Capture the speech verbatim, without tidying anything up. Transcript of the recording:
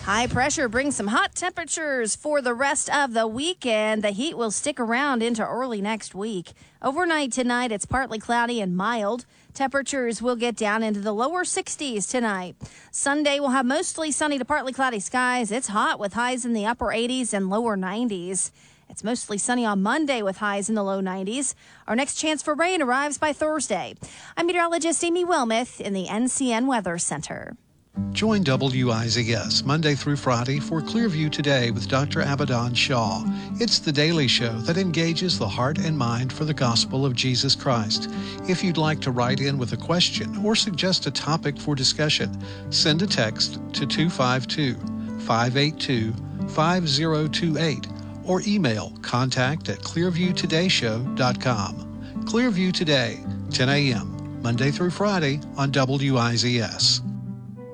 High pressure brings some hot temperatures for the rest of the weekend. The heat will stick around into early next week. Overnight tonight, it's partly cloudy and mild. Temperatures will get down into the lower sixties tonight. Sunday will have mostly sunny to partly cloudy skies. It's hot with highs in the upper eighties and lower nineties. It's mostly sunny on Monday with highs in the low nineties. Our next chance for rain arrives by Thursday. I'm meteorologist Amy Wilmoth in the N C N Weather Center. Join W I Z S Monday through Friday for Clearview Today with Doctor Abaddon Shaw. It's the daily show that engages the heart and mind for the gospel of Jesus Christ. If you'd like to write in with a question or suggest a topic for discussion, send a text to two five two, five eight two, five zero two eight or email contact at clearview today show dot com. Clearview Today, ten a.m., Monday through Friday on W I Z S.